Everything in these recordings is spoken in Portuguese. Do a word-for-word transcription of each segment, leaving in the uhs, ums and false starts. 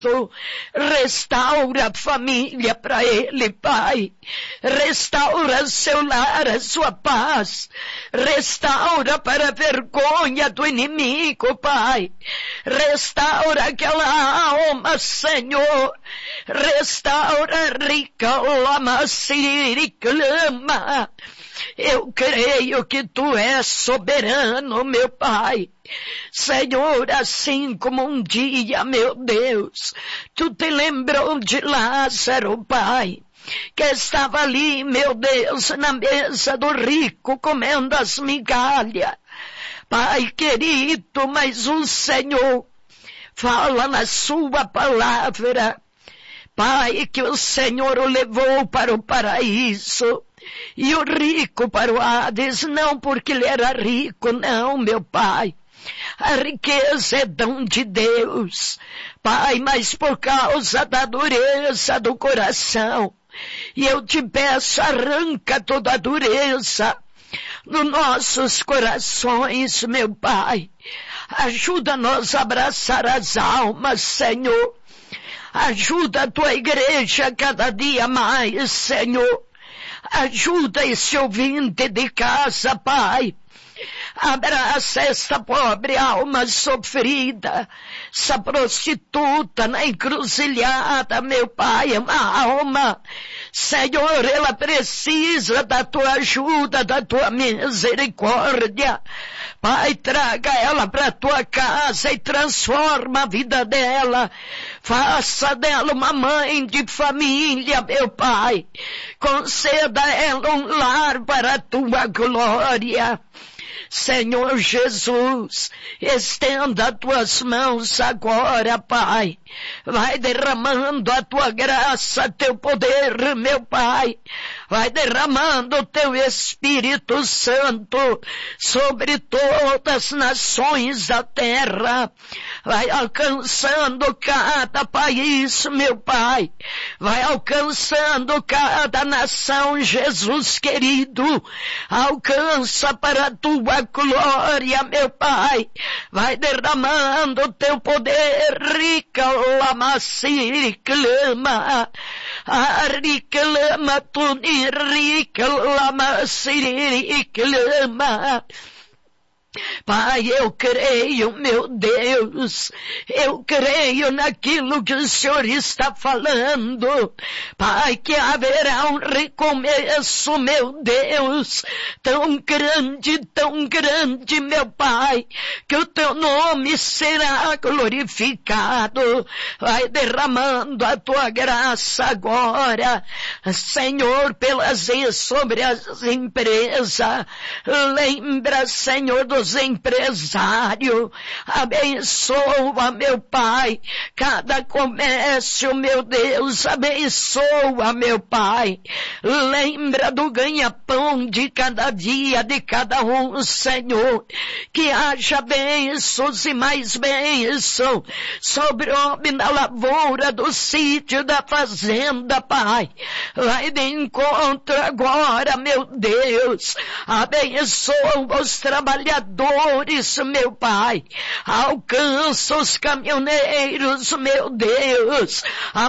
Restaura a família para ele, Pai. Restaura seu lar, a sua paz. Restaura para a vergonha do inimigo, Pai. Restaura aquela alma, Senhor. Restaura rica, lama, siri, clama. Eu creio que Tu és soberano, meu Pai. Senhor, assim como um dia, meu Deus, Tu te lembrou de Lázaro, Pai, que estava ali, meu Deus, na mesa do rico, comendo as migalhas. Pai querido, mas o Senhor fala na Sua palavra, Pai, que o Senhor o levou para o paraíso, e o rico para o Hades, não porque ele era rico, não, meu Pai. A riqueza é dom de Deus, Pai, mas por causa da dureza do coração. E eu te peço, arranca toda a dureza nos nossos corações, meu Pai. Ajuda-nos a abraçar as almas, Senhor. Ajuda a Tua igreja cada dia mais, Senhor. Ajuda esse ouvinte de casa, Pai. Abraça esta pobre alma sofrida, essa prostituta na encruzilhada, meu Pai, é uma alma. Senhor, ela precisa da Tua ajuda, da Tua misericórdia. Pai, traga ela para a Tua casa e transforma a vida dela. Faça dela uma mãe de família, meu Pai. Conceda a ela um lar para a Tua glória. Senhor Jesus, estenda as Tuas mãos agora, Pai. Vai derramando a Tua graça, Teu poder, meu Pai. Vai derramando o Teu Espírito Santo sobre todas as nações da terra. Vai alcançando cada país, meu Pai. Vai alcançando cada nação, Jesus querido. Alcança para a Tua glória, meu Pai. Vai derramando o Teu poder, rica, lama, siri, clama. Ah, rica, lama, tuni, rica, lama, siri, clama. Pai, eu creio, meu Deus, eu creio naquilo que o Senhor está falando. Pai, que haverá um recomeço, meu Deus, tão grande, tão grande, meu Pai, que o Teu nome será glorificado. Vai derramando a Tua graça agora, Senhor, pelas sobre as empresas. Lembra, Senhor, do os empresários, abençoa, meu Pai, cada comércio, meu Deus, abençoa, meu Pai, lembra do ganha-pão de cada dia, de cada um, Senhor, que haja bênçãos e mais bênçãos sobre o homem da lavoura, do sítio, da fazenda, Pai, vai de encontro agora, meu Deus, abençoa os trabalhadores, meu Pai, alcança os caminhoneiros, meu Deus,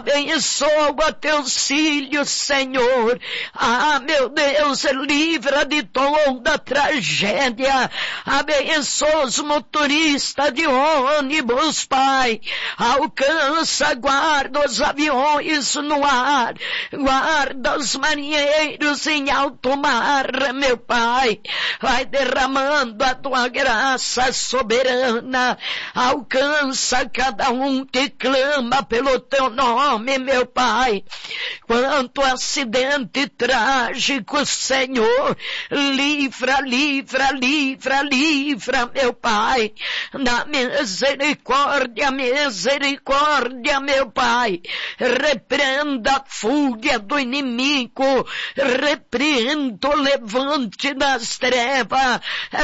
abençoa Teus filhos, Senhor, ah, meu Deus, livra de toda tragédia, abençoa os motoristas de ônibus, Pai, alcança, guarda os aviões no ar, guarda os marinheiros em alto mar, meu Pai, vai derramando a Tua graça soberana, alcança cada um que clama pelo Teu nome, meu Pai. Quanto acidente trágico, Senhor, livra, livra, livra, livra, meu Pai, na misericórdia, misericórdia, meu Pai, repreenda a fúria do inimigo, repreenda o levante das trevas,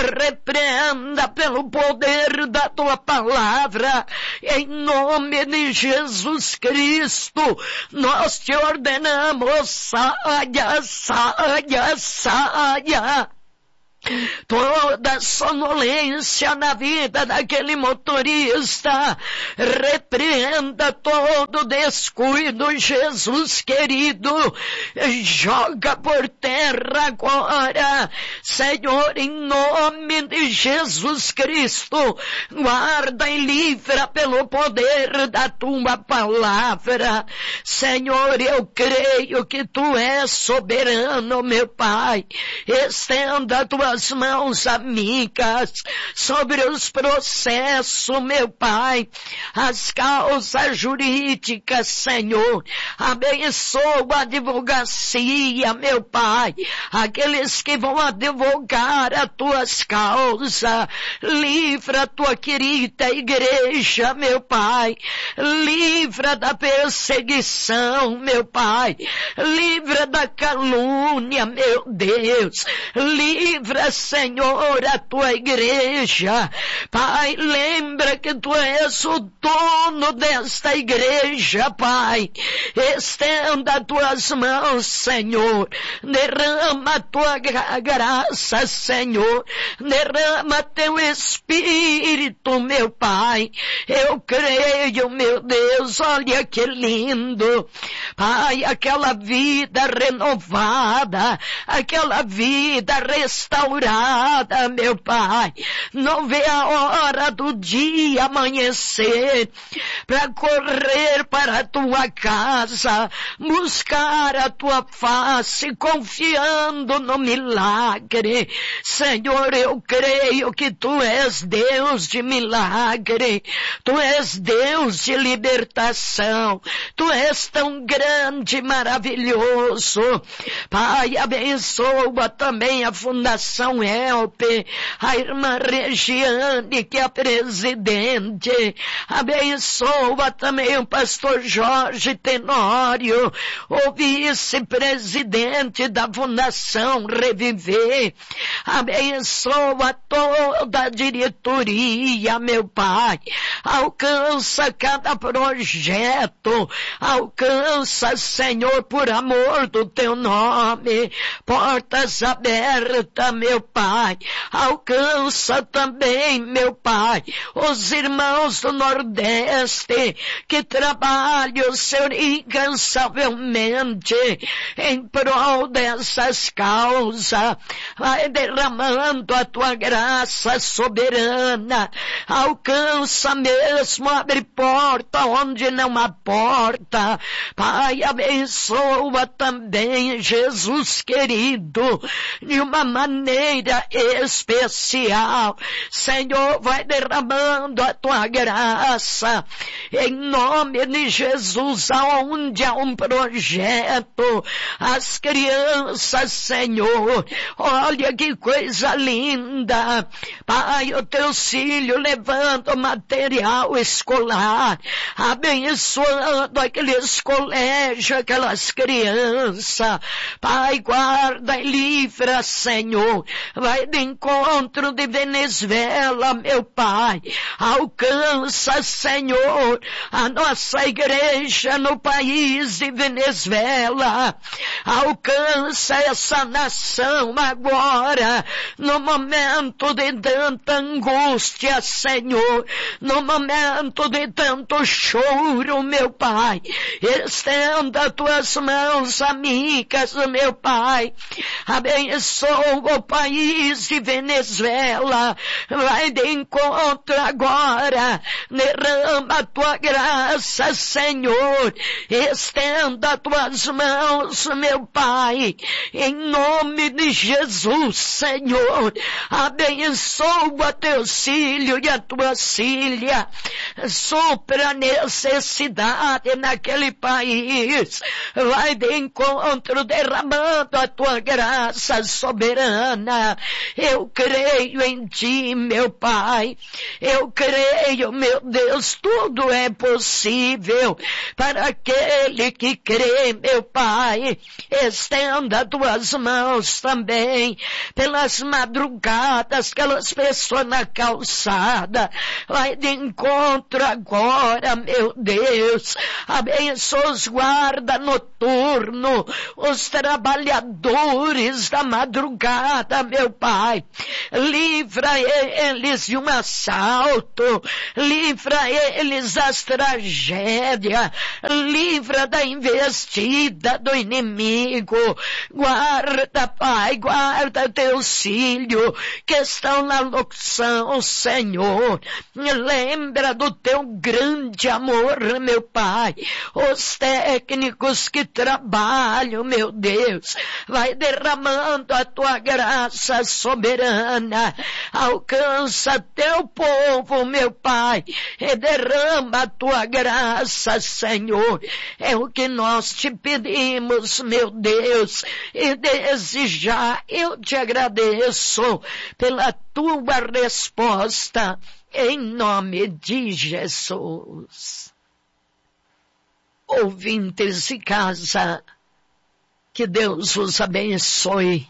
repreenda pelo poder da Tua palavra, em nome de Jesus Cristo, nós Te ordenamos, saia, saia, saia. toda sonolência na vida daquele motorista, repreenda todo descuido, Jesus querido, joga por terra agora, Senhor, em nome de Jesus Cristo, guarda e livra pelo poder da tua palavra. Senhor, eu creio que tu és soberano, meu Pai, estenda a tua as mãos amigas sobre os processos, meu Pai, as causas jurídicas, Senhor, abençoa a advocacia, meu Pai, aqueles que vão advogar as tuas causas, livra a tua querida igreja, meu Pai, livra da perseguição, meu Pai, livra da calúnia, meu Deus, livra, Senhor, a tua igreja. Pai, lembra que tu és o dono desta igreja, Pai. Estenda as tuas mãos, Senhor. Derrama a tua graça, Senhor. Derrama teu Espírito, meu Pai. Eu creio, meu Deus, olha que lindo. Pai, aquela vida renovada, aquela vida restaurada, meu Pai, não vê a hora do dia amanhecer para correr para a tua casa, buscar a tua face, confiando no milagre. Senhor, eu creio que tu és Deus de milagre, tu és Deus de libertação, tu és tão grande, maravilhoso. Pai, abençoa também a Fundação Help, a irmã Regiane, que é a presidente, abençoa também o pastor Jorge Tenório, o vice-presidente da Fundação Reviver, abençoa toda a diretoria, meu Pai, alcança cada projeto, alcança, Senhor, por amor do teu nome, portas abertas, meu Pai, alcança também, meu Pai, os irmãos do Nordeste que trabalham, Senhor, incansavelmente em prol dessas causas. Vai derramando a tua graça soberana, alcança mesmo, abre porta onde não há porta. Pai, abençoa também, Jesus querido, de uma maneira especial. Senhor, vai derramando a tua graça em nome de Jesus, aonde há um projeto, as crianças, Senhor, olha que coisa linda. Pai, o teu filho levando material escolar, abençoando aqueles colégios, aquelas crianças. Pai, guarda e livra, Senhor, vai de encontro de Venezuela, meu Pai, alcança, Senhor, a nossa igreja no país de Venezuela, alcança essa nação agora, no momento de tanta angústia, Senhor, no momento de tanto choro, meu Pai, estenda tuas mãos amigas, meu Pai, abençoa o país de Venezuela, vai de encontro agora, derrama a tua graça, Senhor, estenda tuas mãos, meu Pai, em nome de Jesus, Senhor, abençoa teus filhos e a tua filha, supra a necessidade naquele país, vai de encontro, derramando a tua graça soberana. Eu creio em ti, meu Pai, eu creio, meu Deus, tudo é possível para aquele que crê, meu Pai. Estenda tuas mãos também pelas madrugadas, aquelas pessoas na calçada, vai de encontro agora, meu Deus, abençoa os guarda noturno, os trabalhadores da madrugada, espada, meu Pai. Livra eles de um assalto, livra eles das tragédias, livra da investida do inimigo. Guarda, Pai, guarda teus filhos que estão na locução, Senhor. Lembra do teu grande amor, meu Pai. Os técnicos que trabalham, meu Deus, vai derramando a tua graça soberana. Alcança teu povo, meu Pai, e derrama a tua graça, Senhor. É o que nós te pedimos, meu Deus, e desde já eu te agradeço pela tua resposta, em nome de Jesus. Ouvintes de casa, que Deus os abençoe.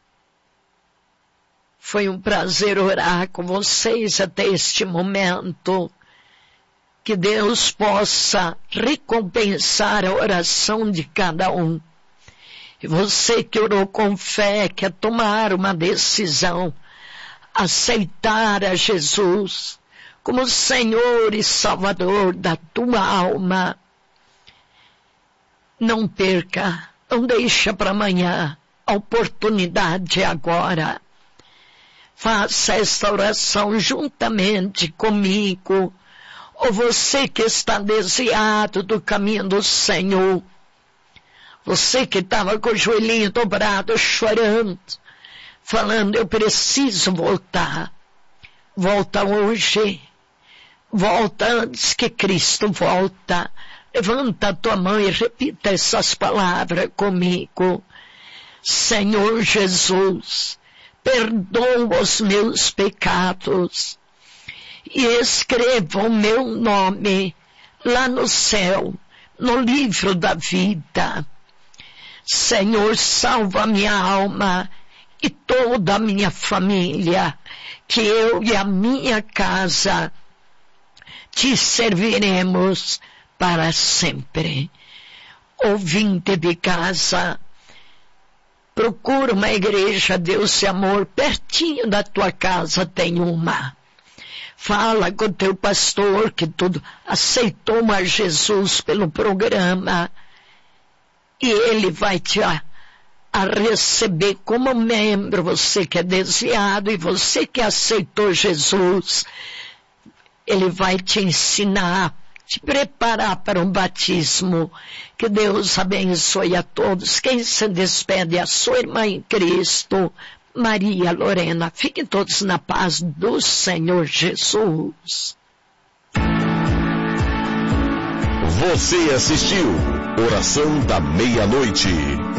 Foi um prazer orar com vocês até este momento. Que Deus possa recompensar a oração de cada um. E você que orou com fé, quer tomar uma decisão, aceitar a Jesus como Senhor e Salvador da tua alma. Não perca, não deixa para amanhã, a oportunidade é agora. Faça esta oração juntamente comigo, ou você que está desviado do caminho do Senhor, você que estava com o joelhinho dobrado, chorando, falando, eu preciso voltar. Volta hoje, volta antes que Cristo volta. Levanta a tua mão e repita essas palavras comigo. Senhor Jesus, perdoa os meus pecados e escreva o meu nome lá no céu, no livro da vida. Senhor, salva minha alma e toda a minha família, que eu e a minha casa te serviremos para sempre. Ouvinte de casa, procura uma igreja, Deus e amor, pertinho da tua casa tem uma. Fala com o teu pastor que tudo aceitou a Jesus pelo programa e ele vai te a, a receber como membro, você que é desviado e você que aceitou Jesus. Ele vai te ensinar, te preparar para um batismo. Que Deus abençoe a todos. Quem se despede é a sua irmã em Cristo, Maria Lorena. Fiquem todos na paz do Senhor Jesus. Você assistiu Oração da Meia-Noite.